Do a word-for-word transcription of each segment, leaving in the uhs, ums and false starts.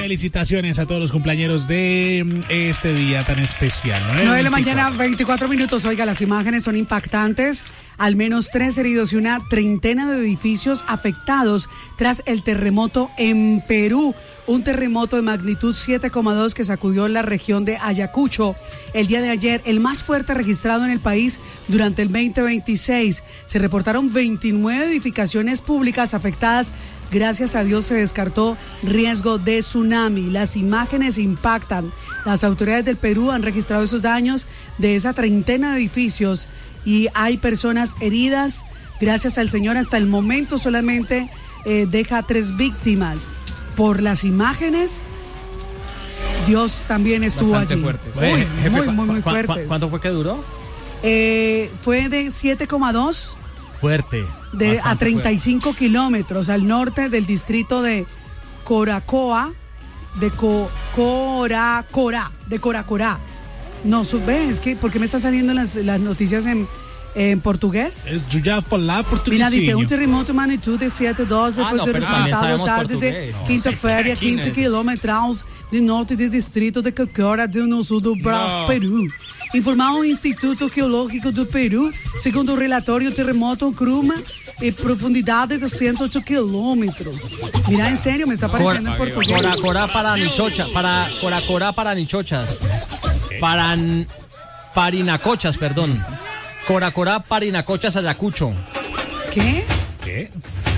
Felicitaciones a todos los cumpleañeros de este día tan especial. nueve de la mañana, veinticuatro minutos. Oiga, las imágenes son impactantes. Al menos tres heridos y una treintena de edificios afectados tras el terremoto en Perú. Un terremoto de magnitud siete coma dos que sacudió la región de Ayacucho el día de ayer, el más fuerte registrado en el país durante el veinte veintiséis. Se reportaron veintinueve edificaciones públicas afectadas. Gracias a Dios se descartó riesgo de tsunami. Las imágenes impactan. Las autoridades del Perú han registrado esos daños de esa treintena de edificios y hay personas heridas. Gracias al Señor, hasta el momento solamente eh, deja tres víctimas. Por las imágenes, Dios también estuvo bastante allí. Fuerte. Muy, Oye, jefe, muy, muy, muy ¿cu- cu- fuertes. ¿Cuánto fue que duró? Eh, fue de siete coma dos. Fuerte. De, a treinta y cinco fuerte. kilómetros al norte del distrito de Coracoa, de Co, Coracorá, de Coracorá. No, ¿ves? ¿Qué? ¿Por qué me están saliendo las, las noticias en, en portugués? Yo ya falar portugués. Mira, dice, un terremoto magnitud de siete coma dos Ah, no, foi pero también registrado sabemos tarde de portugués. No, quinta-feira, sí, sí, quinze quilômetros de norte do distrito de Cocora, no sul do No. Peru. Informou o Instituto Geológico do Peru, segundo o relatório, o terremoto ocorreu em profundidade de ciento ocho kilómetros. Mira, en serio, me está apareciendo en portugués. Coracorá para Nichocha, para Coracorá para Nichochas. Para Parinacochas, perdón. Coracorá, Parinacochas, Ayacucho. ¿Qué? ¿Qué?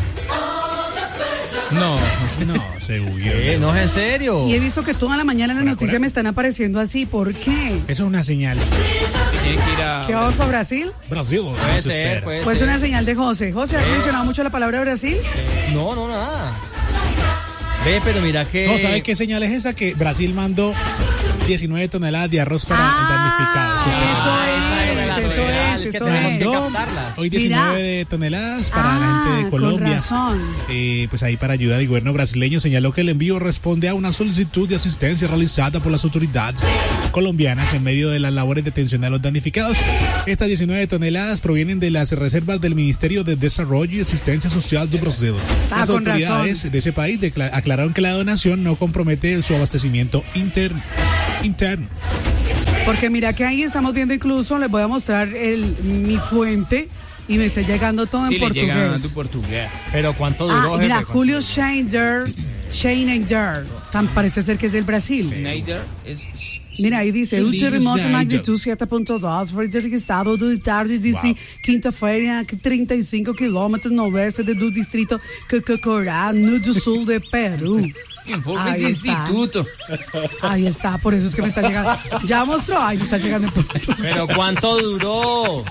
No, no, se huyó. ¿Qué? No es en serio. Y he visto que toda la mañana en las Cora, noticias Cora. me están apareciendo así. ¿Por qué? Eso es una señal. Tiene que ir a... ¿Qué vamos a Brasil? Brasil, Puede nos ser, espera. puede Pues ser. una señal de José. José, ¿has mencionado mucho la palabra Brasil? No, no, nada. Ve, pero mira que... No, ¿sabe qué señal es esa? Que Brasil mandó diecinueve toneladas de arroz para el damnificado. Ah, eso Ah, es, esa era la eso real, es, que eso tenemos es. que Mandó captarlas. hoy diecinueve Mira. de toneladas para la Ah, gente de con Colombia. razón. Eh, pues ahí para ayudar, el gobierno brasileño señaló que el envío responde a una solicitud de asistencia realizada por las autoridades colombianas en medio de las labores de atención a los damnificados. Estas diecinueve toneladas provienen de las reservas del Ministerio de Desarrollo y Asistencia Social de Brasil. Ah, Las con autoridades razón. de ese país decla- aclararon que la donación no compromete su abastecimiento interno. interno. Porque mira que ahí estamos viendo incluso, les voy a mostrar el, mi fuente y me está llegando todo Sí, en le llega a portugués. tu portugués. Pero ¿cuánto Ah, duró, y mira, jefe? ¿Cuánto Julio duró? Schneider, Schneider, tan parece ser que es del Brasil. Schneider es... Mira, aí diz, o Julinho terremoto Schneider. magnitude sete ponto dois foi registrado do tarde de Uau. quinta-feira a trinta e cinco quilômetros no oeste do distrito Cocorá, no do sul de Peru. Informe Ahí de está. instituto. Ahí está, por eso es que me está llegando. Ya mostró, ahí me está llegando en portugués. Pero ¿cuánto duró?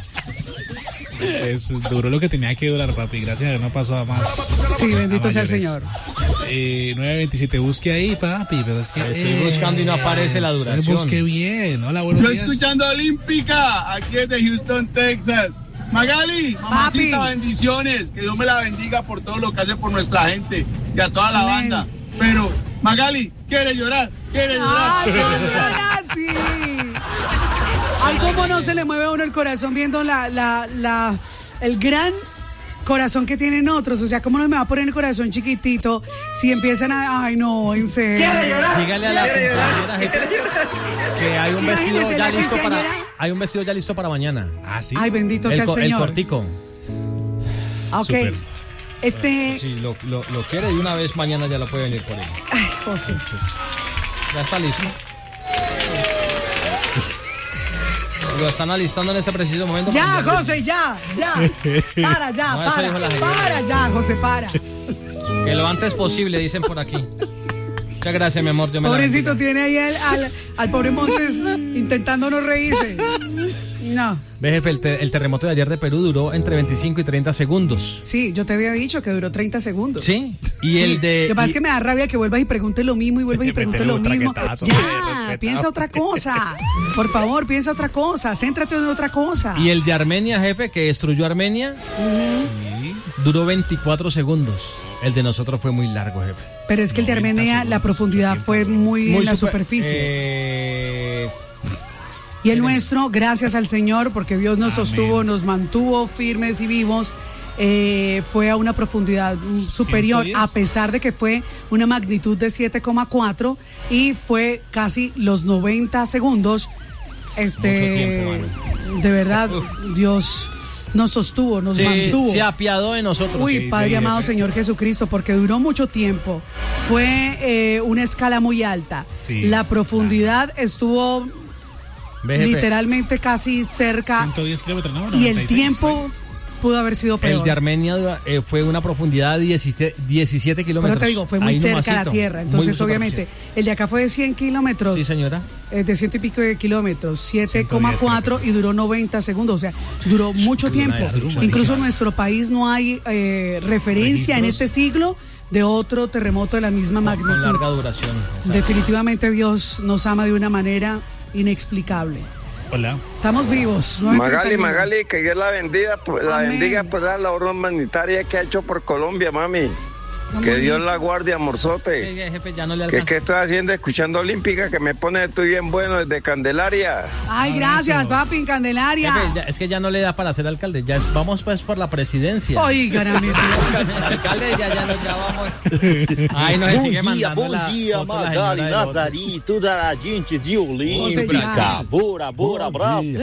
Es, duró lo que tenía que durar, papi. Gracias a Dios no pasó a más. Sí, bendito a sea el mayores. Señor. Eh, nueve veintisiete, busque ahí, papi. Pero es que. Estoy buscando y no aparece la entonces duración. Busque bien. Hola, buenos Yo días. escuchando Olímpica, aquí desde Houston, Texas. Magali, mamacita, Papi. bendiciones. Que Dios me la bendiga por todo lo que hace por nuestra gente y a toda la Amén. banda. Pero, Magali, quiere llorar, quiere llorar. Ay, quiere no llorar. sean así. Ay, cómo no se le mueve a uno el corazón viendo la, la, la, el gran corazón que tienen otros. O sea, cómo no me va a poner el corazón chiquitito si empiezan a... Ay, no, en serio. Dígale a la compañera jefe, que hay un vestido Imagínese ya la listo para quinceañera. hay un vestido ya listo para mañana. Ah, sí. Ay, bendito sea El, el co- el Señor. cortico. Ok. Súper. Este... Si lo, lo, lo quiere de una vez mañana ya lo puede venir por él. Ay, José. Ya está listo. Lo están alistando en este preciso momento. Ya, para- José, ya, ya. Para, ya, No, eso para. dijo la señora. Para, ya, José, para. Que lo antes posible, dicen por aquí. Muchas gracias, mi amor. Dios me la Pobrecito, bendiga. tiene ahí al, al, al pobre Montes intentando no reírse. No. Ve, jefe, el, te- el terremoto de ayer de Perú duró entre veinticinco y treinta segundos. Sí, yo te había dicho que duró treinta segundos. ¿Sí? Y Sí. el de... Lo que pasa y- es que me da rabia que vuelvas y preguntes lo mismo y vuelvas y preguntes Métele lo un mismo. traquetazo, Ya, hombre, respetado. piensa otra cosa. Por favor, piensa otra cosa. Céntrate en otra cosa. Y el de Armenia, jefe, que destruyó Armenia, duró veinticuatro segundos. El de nosotros fue muy largo, jefe. Pero es que el de noventa Armenia, la segundos, profundidad tiempo. fue muy, en la super- superficie. eh, Y el nuestro, gracias al Señor, porque Dios nos Amén. sostuvo, nos mantuvo firmes y vivos. eh, fue a una profundidad superior, ciento diez. a pesar de que fue una magnitud de siete coma cuatro y fue casi los noventa segundos. Este, Mucho tiempo, de verdad, Dios nos sostuvo, nos Sí, mantuvo. se apiadó de nosotros. Uy, dice Padre ahí, amado jefe? Señor Jesucristo, porque duró mucho tiempo. Fue eh, una escala muy alta. Sí. La profundidad estuvo Ve, jefe, literalmente casi cerca ciento diez kilómetros, ¿no? y el noventa y seis, tiempo pudo haber sido peor. El de Armenia eh, fue una profundidad de diecisiete, diecisiete kilómetros. Pero te digo, fue muy Ahí cerca a la nomasito. tierra. Muy Entonces, superficie. obviamente, el de acá fue de cien kilómetros. Sí, señora. eh, de ciento y pico de kilómetros, siete coma cuatro y duró noventa segundos, o sea, duró mucho Duró tiempo. nada, duró Incluso en mucho. nuestro país no hay eh, referencia en Registros. este siglo de otro terremoto de la misma Con, magnitud. con larga duración. o sea, Definitivamente Dios nos ama de una manera inexplicable. Hola. Estamos vivos. nueve treinta y Magali, uno. Magali, que Dios la bendiga, por- la Amén. bendiga por la labor humanitaria que ha hecho por Colombia, mami. No, Que muy Dios bien. la guarde, amorzote. eh, jefe, ya no le ¿Qué, alcanza. ¿Qué estoy haciendo? Escuchando Olímpica, que me pone estoy bien bueno desde Candelaria. Ay, gracias, papi, en Candelaria. Jefe, ya- es que ya no le da para ser alcalde. Ya es- vamos pues por la presidencia. Oigan, a mi Dios. Alcalde, ya, ya, no, ya vamos. Ay, no se Bom sigue dia, mandando bom la dia, foto la Magali, señora de voto. Nazari, toda a gente de Você Olímpica. já. Bora, bora, Bom Brasil!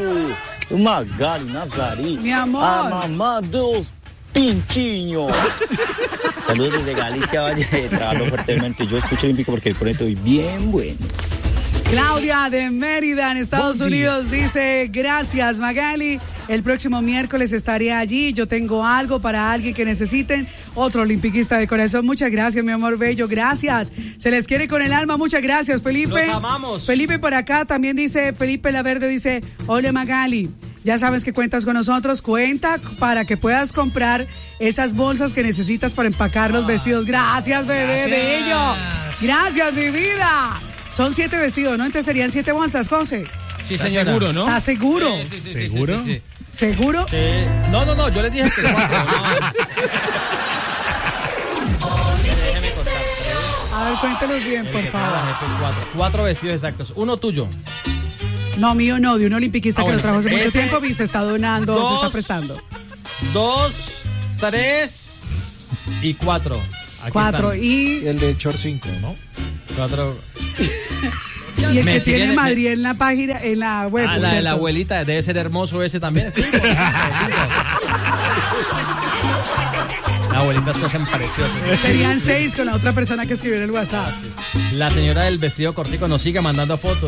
Magali, Nazari, Mi amor. a mamá dos pintinhos. Saludos desde Galicia, Valle de Trabajo fuertemente. Yo escucho Olímpico porque por estoy bien bueno. Claudia de Mérida, en Estados Buen día. Unidos, dice, gracias Magali, el próximo miércoles estaré allí, yo tengo algo para alguien que necesiten, otro olimpiquista de corazón, muchas gracias mi amor bello, gracias, se les quiere con el alma, muchas gracias Felipe. Los amamos. Felipe por acá también dice, Felipe La Verde dice, hola Magali, ya sabes que cuentas con nosotros, cuenta para que puedas comprar esas bolsas que necesitas para empacar los vestidos, gracias bebé Gracias. bello, gracias mi vida. Son siete vestidos, ¿no? Entonces serían siete bolsas, José. Sí, ¿Estás señora. seguro, no? ¿Estás seguro? Sí, sí, sí, sí, ¿Seguro? sí, sí, sí. ¿Seguro? Eh, no, no, no, yo les dije que cuatro. No. Déjeme contar. A ver, cuéntenos bien, por Que favor. cada jefe, Cuatro. Cuatro vestidos exactos. Uno tuyo. No, mío no, de un olimpiquista Ah, que lo bueno. trajo hace mucho Ese, tiempo y se está donando, se dos, está prestando. Dos, tres y cuatro. Aquí Cuatro. están. Y, El de Short cinco, ¿no? Cuatro. y el Me que siguen- tiene me- Madrid en la página, en la web. Ah, la de la ¿cierto? abuelita, debe ser hermoso ese también. Cinco, cinco, cinco. La abuelita es cosa preciosa. Serían seis con la otra persona que escribió en el WhatsApp. La señora del vestido cortico nos sigue mandando fotos.